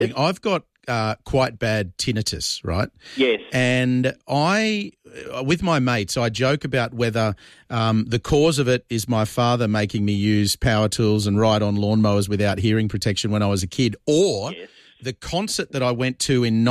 I've got quite bad tinnitus, right? Yes. And with my mates, I joke about whether the cause of it is my father making me use power tools and ride on lawnmowers without hearing protection when I was a kid, or the concert that I went to in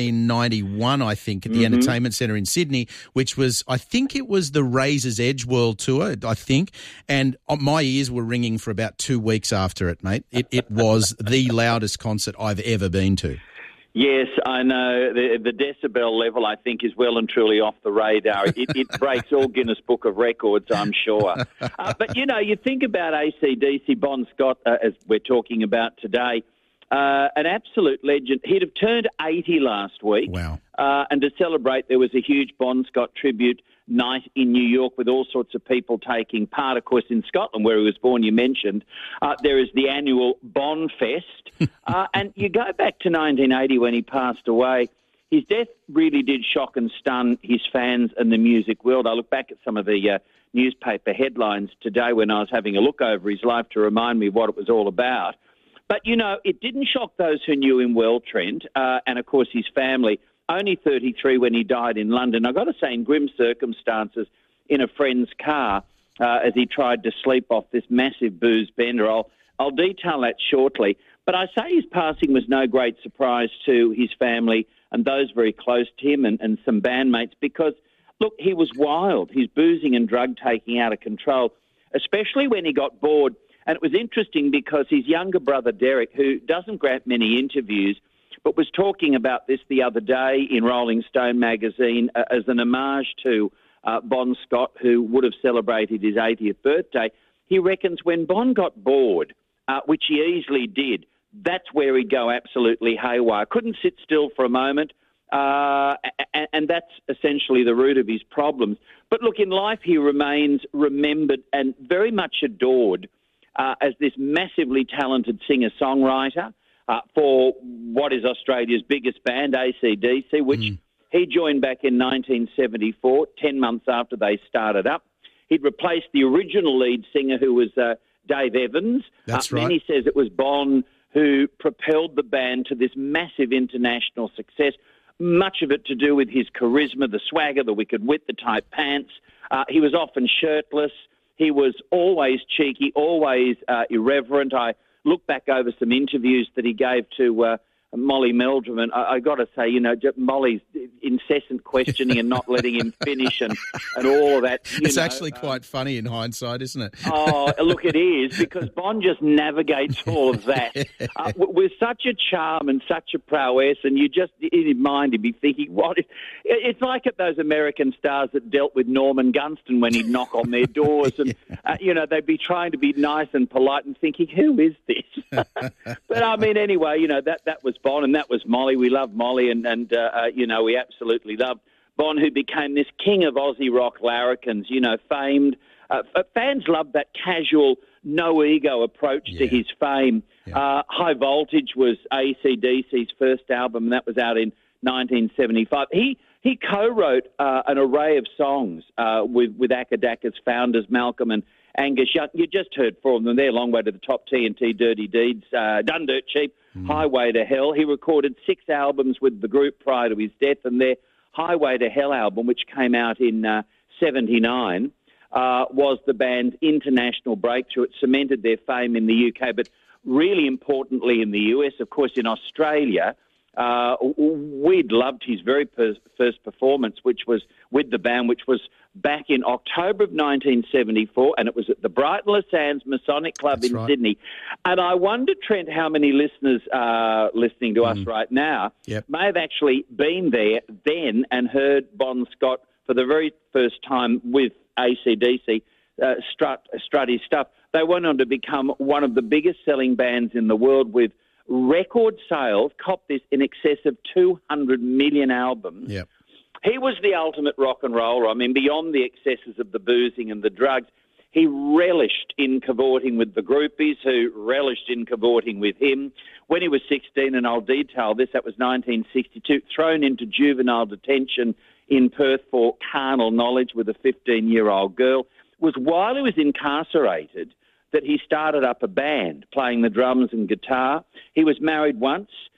1991, I think, at the Entertainment Centre in Sydney, which was, I think it was the Razor's Edge World Tour, I think, and my ears were ringing for about 2 weeks after it, mate. It was the loudest concert I've ever been to. Yes, I know. The decibel level, I think, is well and truly off the radar. It breaks all Guinness Book of Records, I'm sure. But, you think about AC/DC, Bon Scott, as we're talking about today, an absolute legend. He'd have turned 80 last week. Wow. And to celebrate, there was a huge Bon Scott tribute night in New York with all sorts of people taking part. Of course, in Scotland, where he was born, you mentioned, there is the annual Bon Fest. And you go back to 1980 when he passed away. His death really did shock and stun his fans and the music world. I look back at some of the newspaper headlines today when I was having a look over his life to remind me what it was all about. But, it didn't shock those who knew him well, Trent, and, of course, his family. Only 33 when he died in London. I've got to say, in grim circumstances, in a friend's car as he tried to sleep off this massive booze bender. I'll detail that shortly. But I say his passing was no great surprise to his family and those very close to him and some bandmates because, look, he was wild. His boozing and drug-taking out of control, especially when he got bored. And it was interesting because his younger brother, Derek, who doesn't grant many interviews, but was talking about this the other day in Rolling Stone magazine as an homage to Bon Scott, who would have celebrated his 80th birthday. He reckons when Bon got bored, which he easily did, that's where he'd go absolutely haywire. Couldn't sit still for a moment, and that's essentially the root of his problems. But look, in life he remains remembered and very much adored as this massively talented singer-songwriter for what is Australia's biggest band, AC/DC, which he joined back in 1974, 10 months after they started up. He'd replaced the original lead singer, who was Dave Evans. That's right. Many says it was Bon who propelled the band to this massive international success, much of it to do with his charisma, the swagger, the wicked wit, the tight pants. He was often shirtless. He was always cheeky, always irreverent. I look back over some interviews that he gave to Molly Meldrum, and I got to say, Molly's incessant questioning and not letting him finish and all of that. It's actually quite funny in hindsight, isn't it? Oh, look, it is, because Bon just navigates all of that with such a charm and such a prowess, and you just, in your mind, you'd be thinking, what? It's like at those American stars that dealt with Norman Gunston when he'd knock on their doors, and, they'd be trying to be nice and polite and thinking, who is this? But, I mean, anyway, that was Bon, and that was Molly. We love Molly, and we absolutely loved Bon, who became this king of Aussie rock larrikins, famed. Fans loved that casual, no-ego approach to his fame. Yeah. High Voltage was AC/DC's first album, and that was out in 1975. He co-wrote an array of songs with Akadaka's founders, Malcolm and Angus Young. You just heard from them there, Long Way to the Top, TNT, Dirty Deeds, Done Dirt Cheap, Highway to Hell. He recorded 6 albums with the group prior to his death, and their Highway to Hell album, which came out in 79, was the band's international breakthrough. It cemented their fame in the UK, but really importantly in the US. Of course, in Australia, we'd loved his very first performance, which was with the band, which was back in October of 1974, and it was at the Brighton Les Sands Masonic Club in Sydney. And I wonder, Trent, how many listeners listening to us right now may have actually been there then and heard Bon Scott for the very first time with AC/DC strut his stuff. They went on to become one of the biggest selling bands in the world with record sales, cop this, in excess of 200 million albums. Yep. He was the ultimate rock and roller. I mean, beyond the excesses of the boozing and the drugs, he relished in cavorting with the groupies who relished in cavorting with him. When he was 16, and I'll detail this, that was 1962, thrown into juvenile detention in Perth for carnal knowledge with a 15-year-old girl. It was while he was incarcerated that he started up a band, playing the drums and guitar. He was married once.